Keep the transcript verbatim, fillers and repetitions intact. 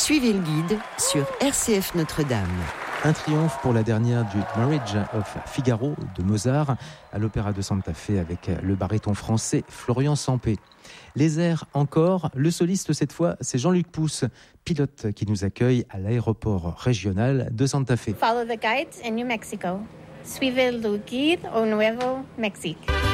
Suivez le guide sur R C F Notre-Dame. Un triomphe pour la dernière du Marriage of Figaro de Mozart à l'Opéra de Santa Fe avec le baryton français Florian Sampé. Les airs encore, le soliste cette fois c'est Jean-Luc Pousse, pilote qui nous accueille à l'aéroport régional de Santa Fe. Follow the guide in New Mexico. Suivez le guide au Nuevo Mexique.